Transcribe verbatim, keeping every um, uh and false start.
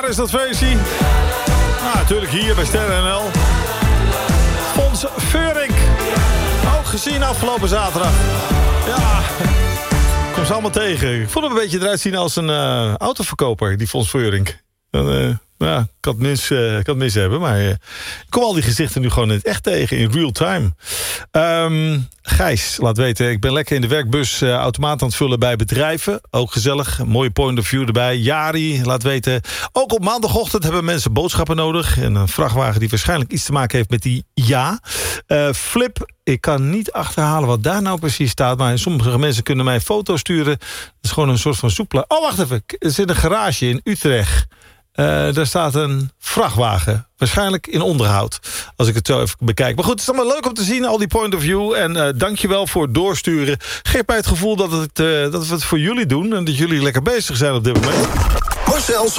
is dat feestje? Nou, natuurlijk hier bij Sterren N L. Fons Veurink. Ook gezien afgelopen zaterdag. Ja, ik kom ze allemaal tegen. Ik vond hem een beetje eruit zien als een uh, autoverkoper, die Fons Veurink. Dan, uh, ja, ik kan het mis, uh, ik kan het mis hebben, maar uh, ik kom al die gezichten nu gewoon in het echt tegen, in real time. Um, Gijs, laat weten, ik ben lekker in de werkbus uh, automaat aan het vullen bij bedrijven. Ook gezellig, een mooie point of view erbij. Jari, laat weten, ook op maandagochtend hebben mensen boodschappen nodig. En een vrachtwagen die waarschijnlijk iets te maken heeft met die ja. Uh, Flip, ik kan niet achterhalen wat daar nou precies staat, maar sommige mensen kunnen mij een foto sturen. Dat is gewoon een soort van soepla. Oh, wacht even, er zit een garage in Utrecht. Uh, daar staat een vrachtwagen. Waarschijnlijk in onderhoud. Als ik het zo even bekijk. Maar goed, het is allemaal leuk om te zien. Al die point of view. En uh, dankjewel voor het doorsturen. Geef mij het gevoel dat, het, uh, dat we het voor jullie doen. En dat jullie lekker bezig zijn op dit moment. Marcel